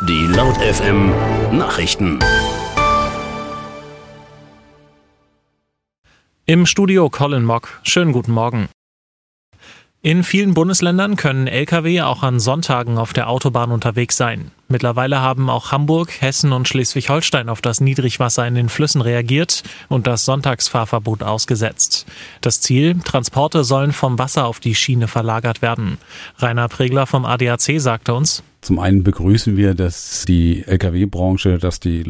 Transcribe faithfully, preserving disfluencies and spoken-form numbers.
Die Laut F M Nachrichten. Im Studio Colin Mock. Schönen guten Morgen. In vielen Bundesländern können L K W auch an Sonntagen auf der Autobahn unterwegs sein. Mittlerweile haben auch Hamburg, Hessen und Schleswig-Holstein auf das Niedrigwasser in den Flüssen reagiert und das Sonntagsfahrverbot ausgesetzt. Das Ziel: Transporte sollen vom Wasser auf die Schiene verlagert werden. Rainer Pregler vom A D A C sagte uns: Zum einen begrüßen wir, dass die L K W-Branche, dass die